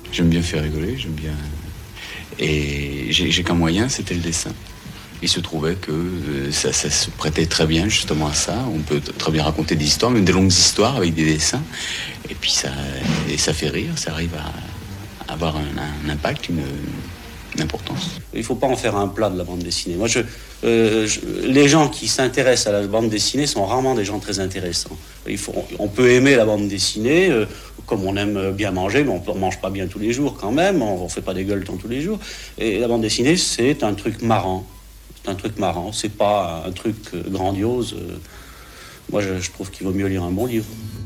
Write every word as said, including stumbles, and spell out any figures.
J'aime bien faire rigoler, j'aime bien... Et j'ai, j'ai qu'un moyen, c'était le dessin. Il se trouvait que euh, ça, ça se prêtait très bien justement à ça. On peut t- très bien raconter des histoires, même des longues histoires avec des dessins. Et puis ça, et ça fait rire, ça arrive à, à avoir un, un impact, une, une importance. Il ne faut pas en faire un plat de la bande dessinée. Moi, je, euh, je, les gens qui s'intéressent à la bande dessinée sont rarement des gens très intéressants. Il faut, on peut aimer la bande dessinée, euh, comme on aime bien manger, mais on ne mange pas bien tous les jours quand même, on ne fait pas des gueuletons tous les jours. Et la bande dessinée, c'est un truc marrant. C'est un truc marrant, c'est pas un truc grandiose. Moi, je, je trouve qu'il vaut mieux lire un bon livre.